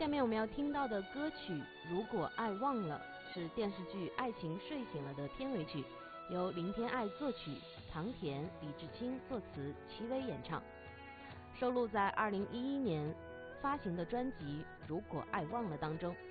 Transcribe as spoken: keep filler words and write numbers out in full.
下面我们要听到的歌曲《如果爱忘了》是电视剧《爱情睡醒了》的片尾曲，由林天爱作曲，唐田、李志清作词，齐薇演唱，收录在二零一一年发行的专辑《如果爱忘了》当中。